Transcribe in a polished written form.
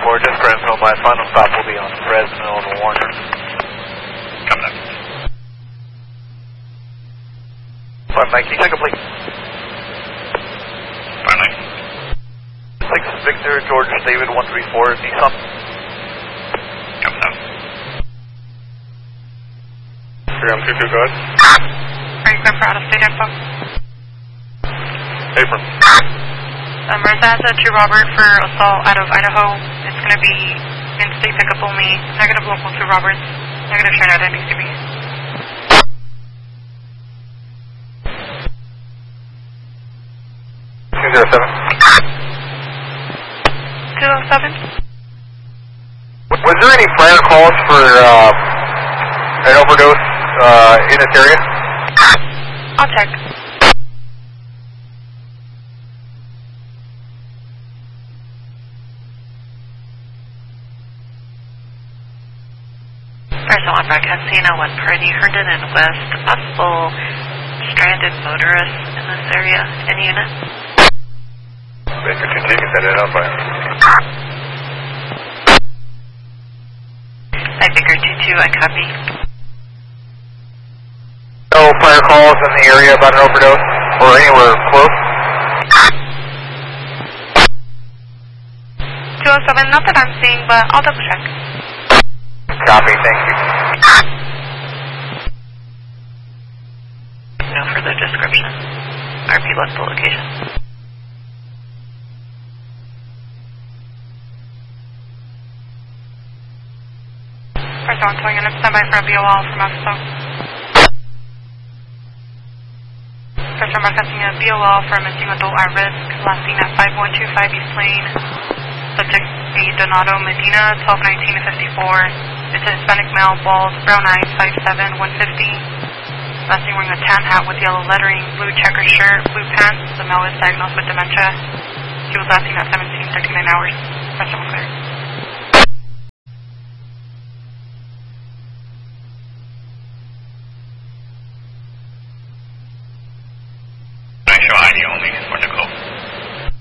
134, just for info, my final stop will be on Fresno and Warner. Coming up. Fine, Mike, can you take a please? Fine, Mike. 6 Victor, George David 134, Nissan. Coming up. 3M22, go ahead. Are you going for out-of-state info? Apron. Mirza 2 Robert for assault out of Idaho. It's going to be in-state pickup only. Negative local 2 Roberts. Negative shared identity to me. 207. 207? Was there any prior calls for an overdose in this area? I'll check. First on broadcast Sienna 1 Party, Herndon and West, possible stranded motorists in this area. In unit? Baker 2 can set it up. Hi, Baker 2-2, I copy. No prior calls in the area about an overdose or anywhere close? 207, not that I'm seeing, but I'll double check. Copy, thank you. No further description. RP left the location. First on, telling you stand by for a BOL from FSO. First on, broadcasting a BOL for a missing adult at risk, last seen at 5125 East Lane. Subject B. Donato Medina, 1219 to 54. It's a Hispanic male, bald, brown eyes, 5'7", 150. Last seen wearing a tan hat with yellow lettering, blue checkered shirt, blue pants. The male is diagnosed with dementia. He was last seen at 17:39 hours. First on, clear. I show ID only.